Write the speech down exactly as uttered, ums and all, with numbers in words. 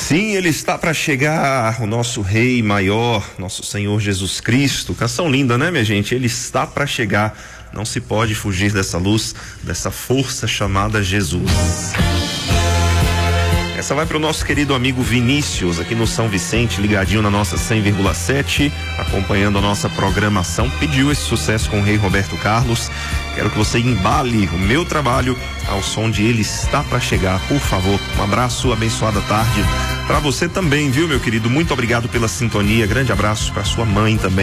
Sim, ele está para chegar, o nosso Rei maior, nosso Senhor Jesus Cristo. Canção linda, né, minha gente? Ele está para chegar. Não se pode fugir dessa luz, dessa força chamada Jesus. Essa vai para o nosso querido amigo Vinícius, aqui no São Vicente, ligadinho na nossa cem vírgula sete, acompanhando a nossa programação. Pediu esse sucesso com o Rei Roberto Carlos. Quero que você embale o meu trabalho ao som de Ele Está Para Chegar, por favor. Um abraço, abençoada tarde para você também, viu, meu querido? Muito obrigado pela sintonia. Grande abraço para sua mãe também.